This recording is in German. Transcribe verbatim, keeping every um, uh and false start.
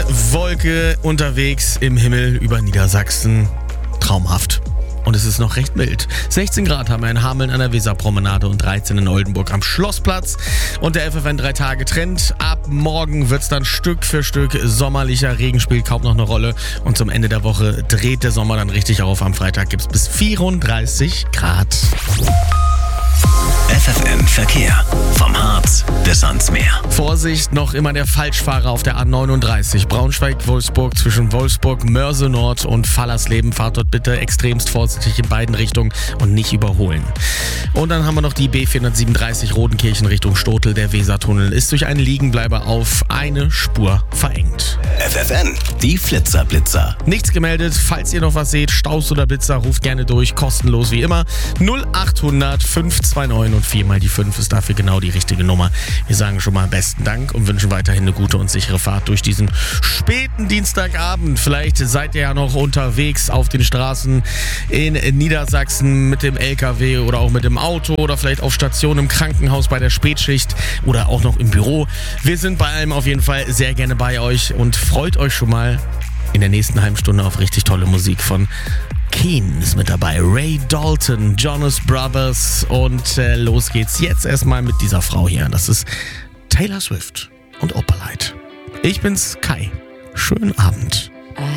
Wolke unterwegs im Himmel über Niedersachsen. Traumhaft. Und es ist noch recht mild. sechzehn Grad haben wir in Hameln an der Weserpromenade und dreizehn in Oldenburg am Schlossplatz. Und der F F N drei Tage Trend. Ab morgen wird es dann Stück für Stück sommerlicher. Regen spielt kaum noch eine Rolle. Und zum Ende der Woche dreht der Sommer dann richtig auf. Am Freitag gibt es bis vierunddreißig Grad. F F N Verkehr. Vom Harz bis ans Meer. Vorsicht, noch immer der Falschfahrer auf der A neununddreißig. Braunschweig-Wolfsburg zwischen Wolfsburg, Mörse Nord und Fallersleben. Fahrt dort bitte extremst vorsichtig in beiden Richtungen und nicht überholen. Und dann haben wir noch die B vierhundertsiebenunddreißig Rodenkirchen Richtung Stotel. Der Wesertunnel ist durch einen Liegenbleiber auf eine Spur verengt. F F N, die Flitzer-Blitzer. Nichts gemeldet. Falls ihr noch was seht, Staus oder Blitzer, ruft gerne durch. Kostenlos wie immer. null achthundert fünf zwei neun und viermal die fünf ist dafür genau die richtige Nummer. Wir sagen schon mal besten Dank und wünschen weiterhin eine gute und sichere Fahrt durch diesen späten Dienstagabend. Vielleicht seid ihr ja noch unterwegs auf den Straßen in Niedersachsen mit dem L K W oder auch mit dem Auto oder vielleicht auf Station im Krankenhaus bei der Spätschicht oder auch noch im Büro. Wir sind bei allem auf jeden Fall sehr gerne bei euch und freut euch schon mal in der nächsten halben Stunde auf richtig tolle Musik von Keen ist mit dabei, Ray Dalton, Jonas Brothers und äh, los geht's jetzt erstmal mit dieser Frau hier. Das ist Taylor Swift und Opalite. Ich bin's Kai. Schönen Abend.